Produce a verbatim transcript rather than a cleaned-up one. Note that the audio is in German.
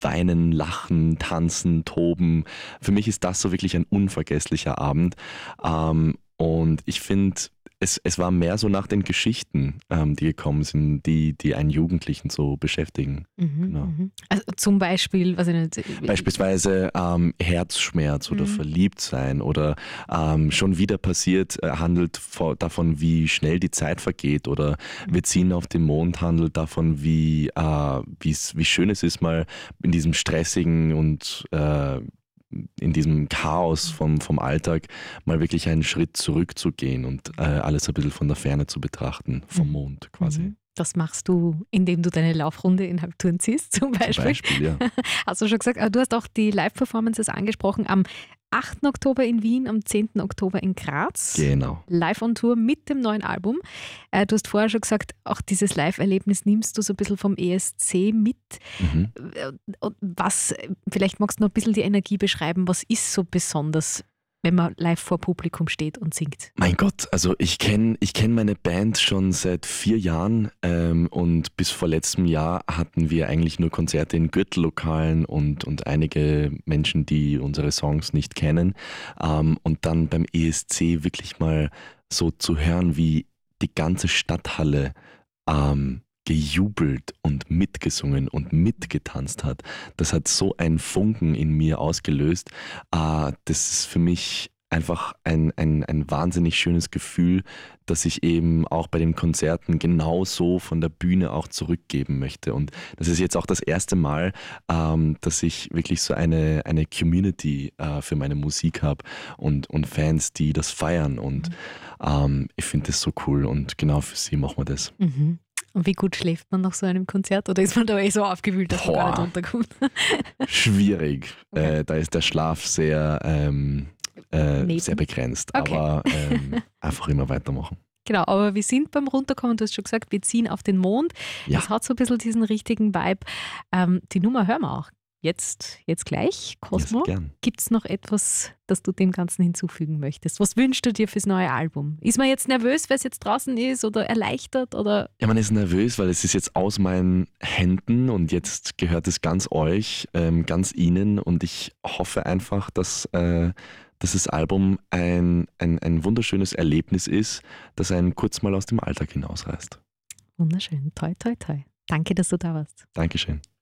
weinen, lachen, tanzen, toben. Für mich ist das so wirklich ein unvergesslicher Abend. Ähm, und ich finde, es, es war mehr so nach den Geschichten, ähm, die gekommen sind, die, die einen Jugendlichen so beschäftigen. Mhm, Genau. mhm. Also zum Beispiel, was ich nicht. Beispielsweise ähm, Herzschmerz oder Mhm. Verliebtsein oder ähm, schon wieder passiert, äh, handelt vor, davon, wie schnell die Zeit vergeht, oder wir ziehen auf den Mond handelt davon, wie, äh, wie's- wie schön es ist, mal in diesem stressigen und äh, in diesem Chaos vom, vom Alltag mal wirklich einen Schritt zurückzugehen und äh, alles ein bisschen von der Ferne zu betrachten, vom Mhm. Mond quasi. Mhm. Das machst du, indem du deine Laufrunde in Halbtouren ziehst, zum Beispiel. Zum Beispiel, ja. Hast du schon gesagt, aber du hast auch die Live-Performances angesprochen am achten Oktober in Wien, am zehnten Oktober in Graz. Genau. Live on Tour mit dem neuen Album. Äh, du hast vorher schon gesagt, auch dieses Live-Erlebnis nimmst du so ein bisschen vom E S C mit. Mhm. Äh, und Was, vielleicht magst du noch ein bisschen die Energie beschreiben, was ist so besonders, wenn man live vor Publikum steht und singt? Mein Gott, also ich kenne ich kenn meine Band schon seit vier Jahren ähm, und bis vor letztem Jahr hatten wir eigentlich nur Konzerte in Gürtellokalen und, und einige Menschen, die unsere Songs nicht kennen. Ähm, und dann beim E S C wirklich mal so zu hören, wie die ganze Stadthalle ähm, gejubelt und mitgesungen und mitgetanzt hat. Das hat so einen Funken in mir ausgelöst. Äh, das ist für mich einfach ein, ein, ein wahnsinnig schönes Gefühl, das ich eben auch bei den Konzerten genauso von der Bühne auch zurückgeben möchte. Und das ist jetzt auch das erste Mal, ähm, dass ich wirklich so eine, eine Community äh, für meine Musik habe und, und Fans, die das feiern. Und ähm, ich finde das so cool und genau für sie machen wir das. Mhm. Und wie gut schläft man nach so einem Konzert? Oder ist man da eh so aufgewühlt, dass man gar nicht Boah. runterkommt? Schwierig. Okay. Äh, da ist der Schlaf sehr, ähm, äh, Neben. sehr begrenzt, Okay. aber ähm, einfach immer weitermachen. Genau, aber wir sind beim Runterkommen, du hast schon gesagt, wir ziehen auf den Mond. Ja. Das hat so ein bisschen diesen richtigen Vibe. Ähm, die Nummer hören wir auch. Jetzt, jetzt gleich, Cosmo. Ja, sehr gern. Gibt es noch etwas, das du dem Ganzen hinzufügen möchtest? Was wünschst du dir fürs neue Album? Ist man jetzt nervös, weil es jetzt draußen ist, oder erleichtert? Oder? Ja, man ist nervös, weil es ist jetzt aus meinen Händen und jetzt gehört es ganz euch, ähm, ganz Ihnen, und ich hoffe einfach, dass, äh, dass das Album ein, ein, ein wunderschönes Erlebnis ist, das einen kurz mal aus dem Alltag hinausreißt. Wunderschön, toi, toi, toi. Danke, dass du da warst. Dankeschön.